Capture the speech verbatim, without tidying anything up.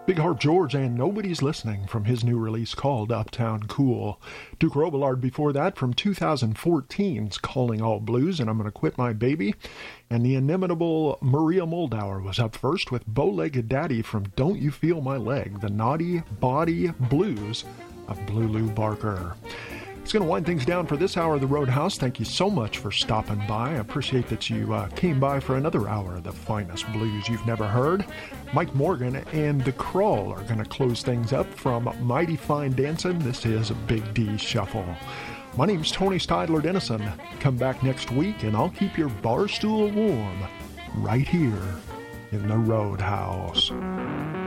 Big Heart George and Nobody's Listening from his new release called Uptown Cool. Duke Robillard before that from two thousand fourteen's Calling All Blues and I'm Gonna Quit My Baby. And the inimitable Maria Moldauer was up first with Bow-Legged Daddy from Don't You Feel My Leg, the naughty body blues of Blue Lou Barker. It's going to wind things down for this hour of the Roadhouse. Thank you so much for stopping by. I appreciate that you uh, came by for another hour of the finest blues you've never heard. Mike Morgan and The Crawl are going to close things up from Mighty Fine Dancin'. This is Big D Shuffle. My name's Tony Stidler Dennison. Come back next week and I'll keep your bar stool warm right here in the Roadhouse.